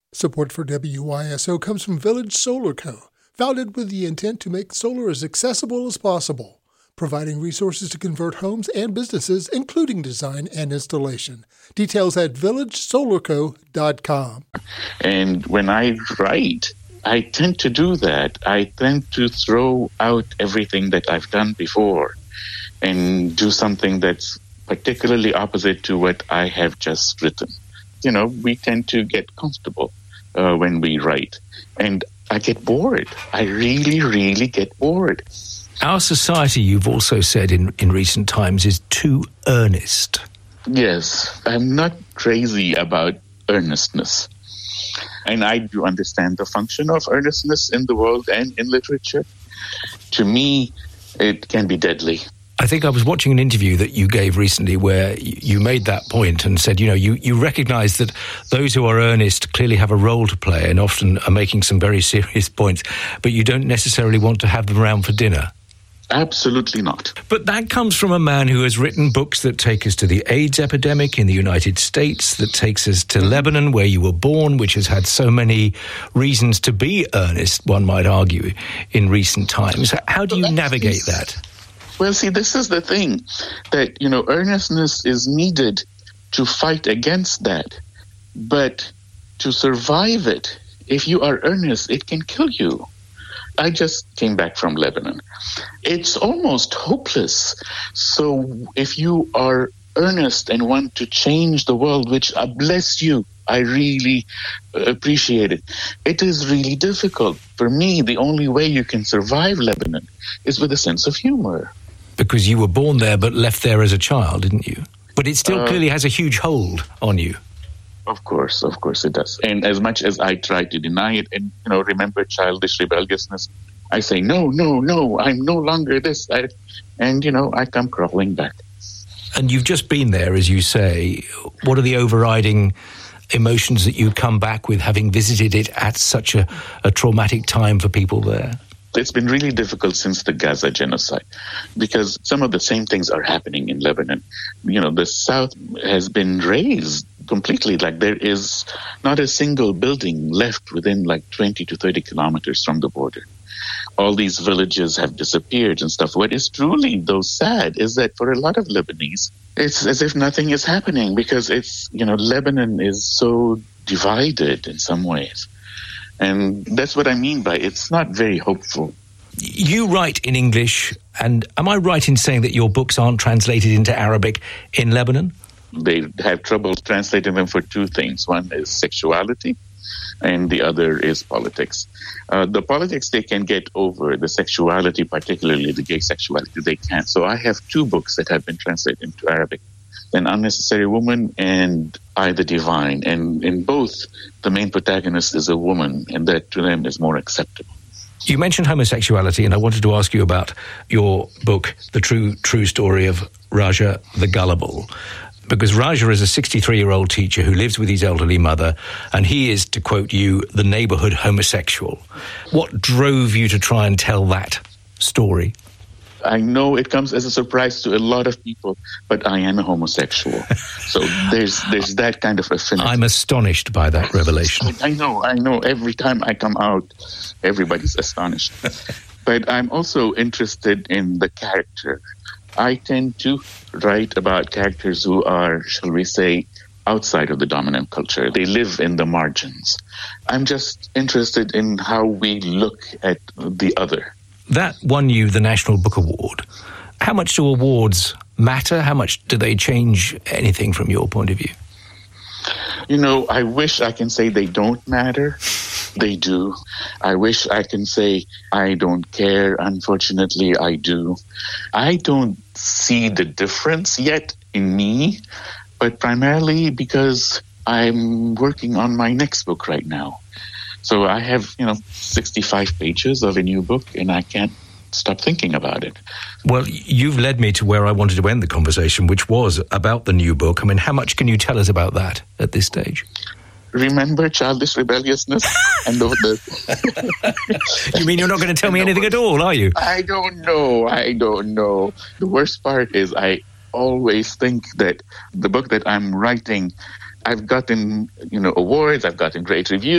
Support for WYSO comes from Village Solar Co., founded with the intent to make solar as accessible as possible, providing resources to convert homes and businesses, including design and installation. Details at villagesolarco.com. And when I write, I tend to do that. I tend to throw out everything that I've done before and do something that's particularly opposite to what I have just written. You know, we tend to get comfortable when we write. And I get bored. I really, really get bored. Our society, you've also said in recent times, is too earnest. Yes, I'm not crazy about earnestness. And I do understand the function of earnestness in the world and in literature. To me, it can be deadly. I think I was watching an interview that you gave recently where you made that point and said, you know, you recognise that those who are earnest clearly have a role to play and often are making some very serious points, but you don't necessarily want to have them around for dinner. Absolutely not. But that comes from a man who has written books that take us to the AIDS epidemic in the United States, that takes us to Lebanon, where you were born, which has had so many reasons to be earnest, one might argue, in recent times. How do you navigate that? Well, see, this is the thing, that, you know, earnestness is needed to fight against that. But to survive it, if you are earnest, it can kill you. I just came back from Lebanon. It's almost hopeless. So if you are earnest and want to change the world, which bless you, I really appreciate it. It is really difficult. For me, the only way you can survive Lebanon is with a sense of humor. Because you were born there but left there as a child, didn't you? But it still clearly has a huge hold on you. Of course it does. And as much as I try to deny it and, you know, remember childish rebelliousness, I say, no, I'm no longer this. And, you know, I come crawling back. And you've just been there, as you say. What are the overriding emotions that you come back with, having visited it at such a traumatic time for people there? It's been really difficult since the Gaza genocide because some of the same things are happening in Lebanon. You know, the South has been razed completely. Like, there is not a single building left within like 20 to 30 kilometers from the border. All these villages have disappeared and stuff. What is truly, though, sad is that for a lot of Lebanese, it's as if nothing is happening because it's, you know, Lebanon is so divided in some ways. And that's what I mean by it's not very hopeful. You write in English, and am I right in saying that your books aren't translated into Arabic in Lebanon? They have trouble translating them for two things. One is sexuality, and the other is politics. The politics they can get over, the sexuality, particularly the gay sexuality, they can't. So I have two books that have been translated into Arabic. An Unnecessary Woman and I, the Divine. And in both, the main protagonist is a woman, and that to them is more acceptable. You mentioned homosexuality, and I wanted to ask you about your book, The True Story of Raja the Gullible. Because Raja is a 63-year-old teacher who lives with his elderly mother, and he is, to quote you, the neighbourhood homosexual. What drove you to try and tell that story? I know it comes as a surprise to a lot of people, but I am a homosexual. So there's that kind of affinity. I'm astonished by that revelation. I know. Every time I come out, everybody's astonished. But I'm also interested in the character. I tend to write about characters who are, shall we say, outside of the dominant culture. They live in the margins. I'm just interested in how we look at the other. That won you the National Book Award. How much do awards matter? How much do they change anything from your point of view? You know, I wish I can say they don't matter. They do. I wish I can say I don't care. Unfortunately, I do. I don't see the difference yet in me, but primarily because I'm working on my next book right now. So I have, 65 pages of a new book, and I can't stop thinking about it. Well, you've led me to where I wanted to end the conversation, which was about the new book. I mean, how much can you tell us about that at this stage? Remember childish rebelliousness? And You mean you're not going to tell me anything at all, are you? I don't know. The worst part is I always think that the book that I'm writing, I've gotten, awards, I've gotten great reviews.